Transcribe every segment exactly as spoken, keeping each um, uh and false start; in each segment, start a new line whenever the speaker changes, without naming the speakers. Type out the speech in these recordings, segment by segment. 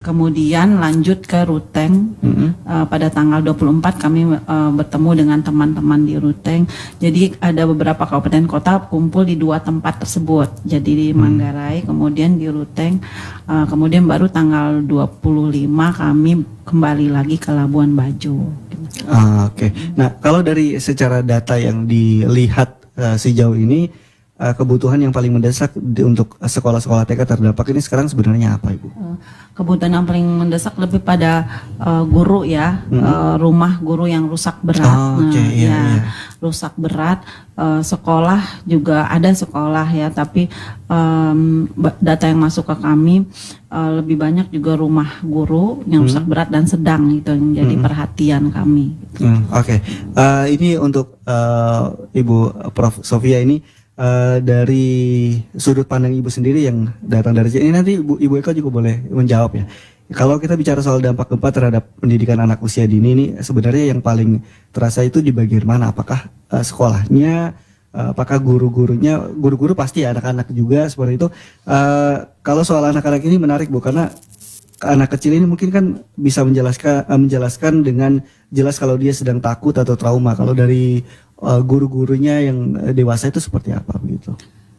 kemudian lanjut ke Ruteng. Mm-hmm. uh, pada tanggal dua puluh empat kami uh, bertemu dengan teman-teman di Ruteng. Jadi ada beberapa kabupaten kota kumpul di dua tempat tersebut. Jadi di Manggarai, kemudian di Ruteng. Uh, kemudian baru tanggal dua puluh lima kami kembali lagi ke Labuan Bajo.
Ah, Oke. Okay. Nah, kalau dari secara data yang dilihat uh, sejauh ini, uh, kebutuhan yang paling mendesak di, untuk sekolah-sekolah T K terdampak ini sekarang sebenarnya apa, Ibu? Uh,
kebutuhan yang paling mendesak lebih pada uh, guru ya, mm-hmm. uh, rumah guru yang rusak berat.
Oh, okay. Nah, iya,
ya,
iya.
rusak berat. Uh, sekolah juga ada sekolah ya, tapi um, data yang masuk ke kami uh, lebih banyak juga rumah guru yang rusak hmm. berat dan sedang, itu yang jadi hmm. perhatian kami. Gitu.
Hmm, Oke, okay. uh, ini untuk uh, Ibu Prof Sofia ini uh, dari sudut pandang Ibu sendiri yang datang dari sini, nanti Ibu, Ibu Eka juga boleh menjawab ya. Kalau kita bicara soal dampak gempa terhadap pendidikan anak usia dini ini, sebenarnya yang paling terasa itu di bagian mana? Apakah uh, sekolahnya, uh, apakah guru-gurunya, guru-guru pasti anak-anak juga seperti itu. Uh, kalau soal anak-anak ini menarik Bu, karena anak kecil ini mungkin kan bisa menjelaskan uh, menjelaskan dengan jelas kalau dia sedang takut atau trauma. Kalau dari uh, guru-gurunya yang dewasa itu seperti apa begitu?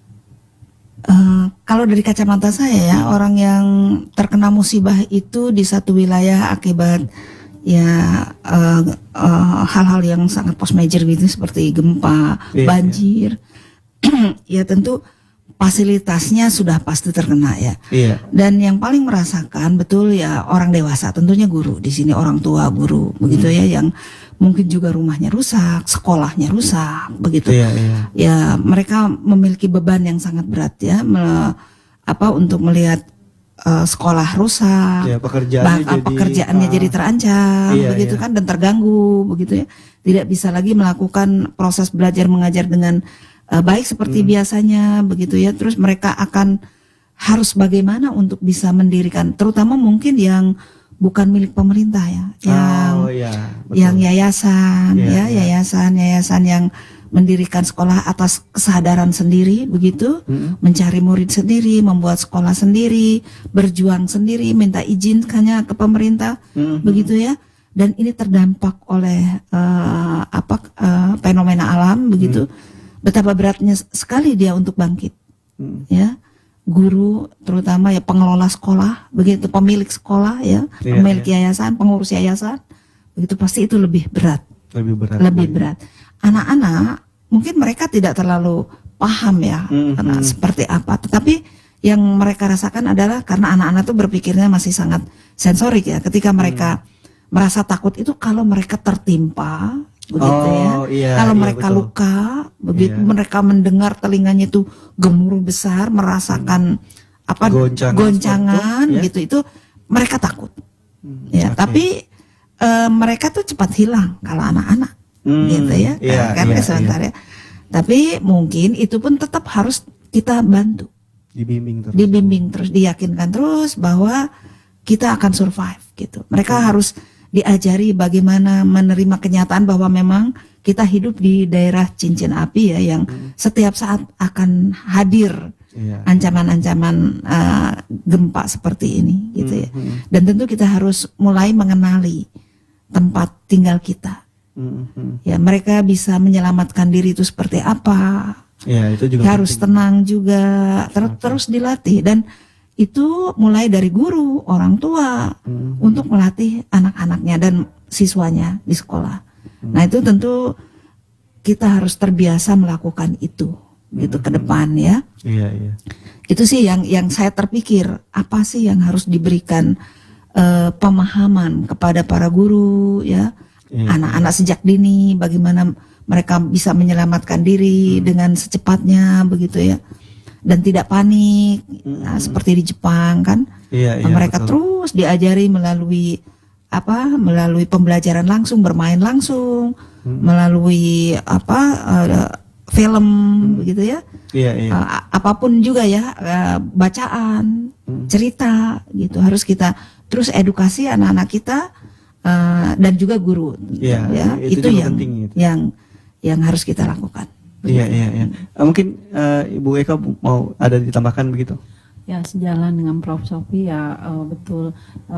Uh, kalau dari kacamata saya ya, hmm. orang yang terkena musibah itu di satu wilayah akibat ya uh, uh, hal-hal yang sangat post major gitu seperti gempa, yeah, banjir, yeah. ya tentu fasilitasnya sudah pasti terkena ya. Yeah. Dan yang paling merasakan betul ya orang dewasa, tentunya guru di sini, orang tua guru begitu hmm. ya, yang mungkin juga rumahnya rusak, sekolahnya rusak, begitu. Iya, iya. Ya mereka memiliki beban yang sangat berat ya, me, apa untuk melihat uh, sekolah rusak,
ya, pekerjaannya,
bah,
jadi,
pekerjaannya uh, jadi terancam, iya, begitu iya. kan, dan terganggu, begitu ya. Tidak bisa lagi melakukan proses belajar mengajar dengan uh, baik seperti hmm. biasanya, begitu ya. Terus mereka akan harus bagaimana untuk bisa mendirikan, terutama mungkin yang bukan milik pemerintah ya, yang
oh, ya,
yang yayasan
ya,
ya, yayasan yayasan yang mendirikan sekolah atas kesadaran sendiri begitu, hmm. mencari murid sendiri, membuat sekolah sendiri, berjuang sendiri, minta izin hanya ke pemerintah, hmm. begitu ya. Dan ini terdampak oleh uh, apa uh, fenomena alam begitu, hmm. betapa beratnya sekali dia untuk bangkit, hmm. ya. Guru terutama ya, pengelola sekolah begitu, pemilik sekolah ya, yeah, pemilik yeah. yayasan, pengurus yayasan begitu, pasti itu lebih berat,
lebih berat,
lebih berat. Anak-anak mungkin mereka tidak terlalu paham ya mm-hmm. karena seperti apa, tetapi yang mereka rasakan adalah karena anak-anak itu berpikirnya masih sangat sensorik ya, ketika mereka mm. merasa takut itu kalau mereka tertimpa begitu
oh,
ya.
Iya,
Kalau
iya,
mereka
betul.
luka, begitu iya. mereka mendengar telinganya itu gemuruh besar, merasakan hmm. apa
goncangan,
goncangan
itu, ya?
gitu, itu mereka takut. Hmm, ya, okay. Tapi e, mereka tuh cepat hilang kalau anak-anak, hmm, gitu ya.
Iya,
Karena
iya,
sebentar
iya.
ya. Tapi mungkin itu pun tetap harus kita bantu.
Dibimbing terus.
Dibimbing terus, diyakinkan terus bahwa kita akan survive gitu. Mereka hmm. harus diajari bagaimana menerima kenyataan bahwa memang kita hidup di daerah cincin api ya, yang hmm. setiap saat akan hadir yeah. ancaman-ancaman uh, gempa seperti ini gitu ya. Hmm. Dan tentu kita harus mulai mengenali tempat tinggal kita. Hmm. Ya, mereka bisa menyelamatkan diri itu seperti apa.
Ya, itu juga
harus
penting.
Tenang juga, terus okay. terus dilatih, dan itu mulai dari guru, orang tua hmm. untuk melatih anak-anaknya dan siswanya di sekolah. Hmm. Nah itu tentu kita harus terbiasa melakukan itu, hmm. gitu ke depan ya.
Iya iya.
Itu sih yang yang saya terpikir, apa sih yang harus diberikan uh, pemahaman kepada para guru ya, iya, anak-anak iya. sejak dini, bagaimana mereka bisa menyelamatkan diri hmm. dengan secepatnya begitu ya. Dan tidak panik, hmm. nah, seperti di Jepang kan,
iya, iya,
mereka
betul.
terus diajari melalui apa, melalui pembelajaran langsung, bermain langsung, hmm. melalui apa uh, film, hmm. begitu ya,
iya, iya.
Uh, apapun juga ya, uh, bacaan, hmm. cerita, gitu, harus kita terus edukasi anak-anak kita uh, dan juga guru,
iya,
ya,
itu,
itu yang
penting, itu.
yang yang harus kita lakukan.
Iya iya iya. Uh, mungkin uh, Ibu Eka mau ada ditambahkan begitu?
Ya, sejalan dengan Prof Sofi ya, uh, betul. Uh,